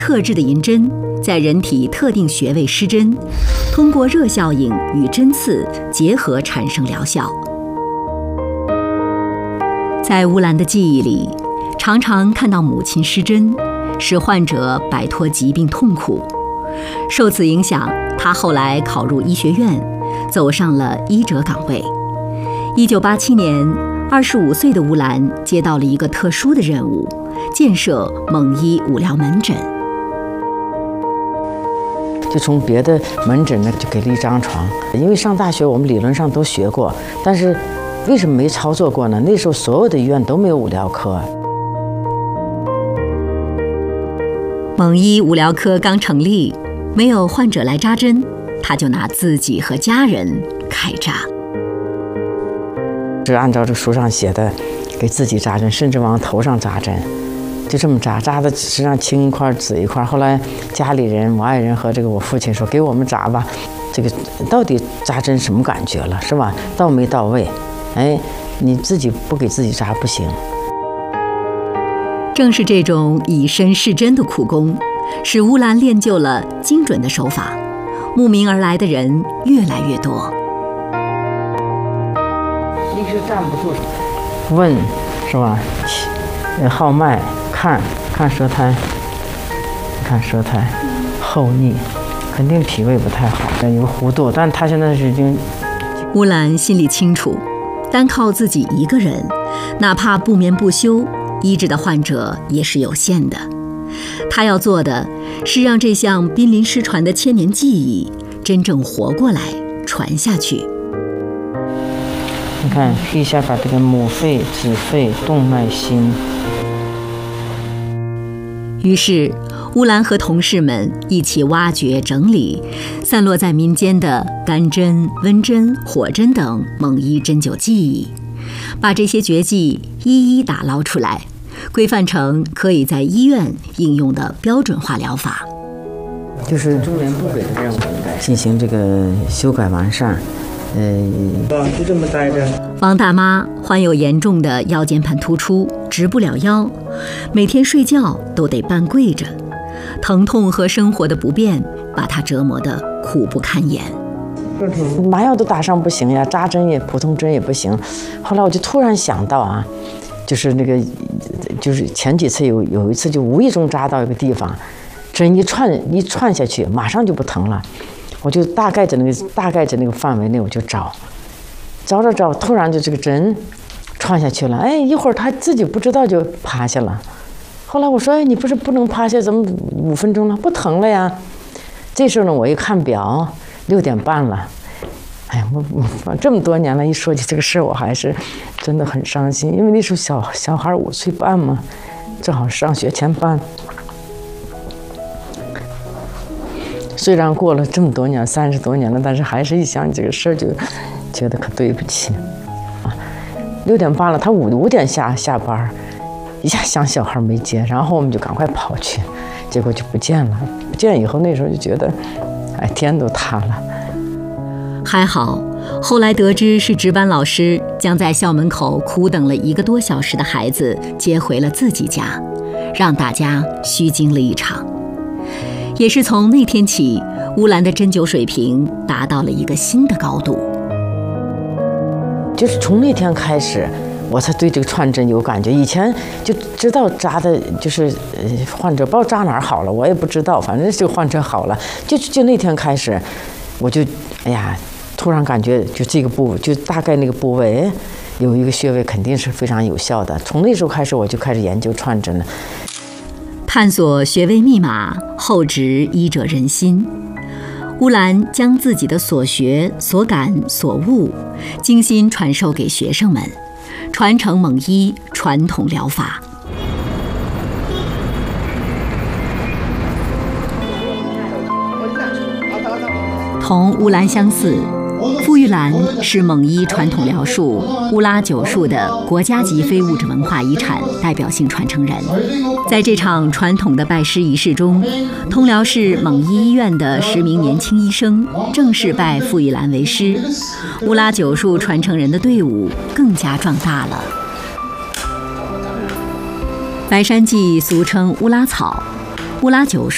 特制的银针在人体特定穴位施针，通过热效应与针刺结合产生疗效。在乌兰的记忆里，常常看到母亲施针，使患者摆脱疾病痛苦。受此影响，他后来考入医学院，走上了医者岗位。1987年，25岁的乌兰接到了一个特殊的任务，建设蒙医五疗门诊。 就从别的门诊呢，就给了一张床。因为上大学我们理论上都学过，但是为什么没操作过呢？那时候所有的医院都没有五疗科。 蒙医五疗科刚成立，没有患者来扎针，他就拿自己和家人开扎。 是按照这书上写的，给自己扎针，甚至往头上扎针，就这么扎，扎的身上青一块紫一块。后来家里人、我爱人和我父亲说：“给我们扎吧，这个到底扎针什么感觉了，是吧？到没到位？哎，你自己不给自己扎不行。” 正是这种以身试针的苦功，使乌兰练就了精准的手法，慕名而来的人越来越多。 一是站不住，问是吧？号脉，看舌苔，看舌苔，厚腻，肯定脾胃不太好，有弧度，但他现在是已经。 乌兰心里清楚，单靠自己一个人，哪怕不眠不休，医治的患者也是有限的。他要做的是让这项濒临失传的千年技艺真正活过来，传下去。 你看，一下把这个母肺、子肺、动脉、心。 于是，乌兰和同事们一起挖掘、整理散落在民间的干针、温针、火针等蒙医针灸技艺，把这些绝技一一打捞出来，规范成可以在医院应用的标准化疗法。 就是中联部给的任务，进行这个修改完善。就这么待着。 王大妈患有严重的腰间盘突出，直不了腰，每天睡觉都得半跪着，疼痛和生活的不便把她折磨得苦不堪言。 麻药都打上不行呀，扎针也普通针也不行。后来我就突然想到啊，就是前几次有一次就无意中扎到一个地方，针一串下去，马上就不疼了。我就大概在那个范围内，我就找，突然就这个针串下去了。哎，一会儿他自己不知道就趴下了。后来我说：“哎，你不是不能趴下，怎么5分钟了？不疼了呀？”这时候呢，我一看表，6点半了。哎，我这么多年了，一说起这个事儿，我还是真的很伤心，因为那时候小孩5岁半嘛，正好上学前班。虽然过了这么多年，30多年了，但是还是一想起这个事儿就觉得可对不起啊。6点半了，他5点下班，一下想小孩没接，然后我们就赶快跑去，结果就不见了。不见以后，那时候就觉得，哎，天都塌了。 还好，后来得知是值班老师将在校门口苦等了1个多小时的孩子接回了自己家，让大家虚惊了一场。也是从那天起，乌兰的针灸水平达到了一个新的高度。 就是从那天开始，我才对这个串针有感觉。以前就知道扎的，就是患者不知道扎哪儿好了，我也不知道，反正就患者好了。就那天开始，我就哎呀，突然感觉就这个部，就大概那个部位有一个穴位肯定是非常有效的。从那时候开始，我就开始研究串针了。 探索穴位密码，厚植医者仁心。乌兰将自己的所学、所感、所悟，精心传授给学生们，传承蒙医传统疗法。同乌兰相似，傅玉兰是蒙医传统疗术乌拉灸术的国家级非物质文化遗产代表性传承人。在这场传统的拜师仪式中，通辽市蒙医医院的10名年轻医生正式拜傅玉兰为师，乌拉灸术传承人的队伍更加壮大了。白山剂俗称乌拉草，乌拉灸术